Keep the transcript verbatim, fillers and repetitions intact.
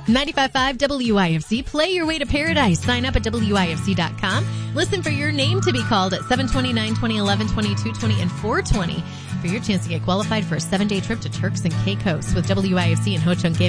ninety-five point five W I F C. Play your way to paradise. Sign up at W I F C dot com. Listen for your name to be called at seven twenty, nine twenty, eleven twenty, two twenty, and four twenty for your chance to get qualified for a seven-day trip to Turks and Caicos with W I F C and Ho Chunk Gaming.